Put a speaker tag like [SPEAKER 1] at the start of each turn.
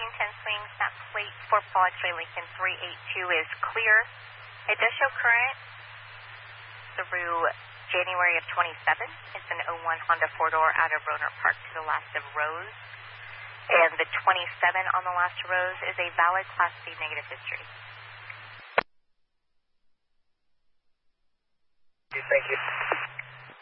[SPEAKER 1] 10 swings. That plate for Paul X-Ray Lincoln 382 is clear. It does show current through January of 27. It's an 01 Honda 4-door out of Rohnert Park to the last of Rose. And the 27 on the last of Rose is a valid Class C negative history.
[SPEAKER 2] Thank you.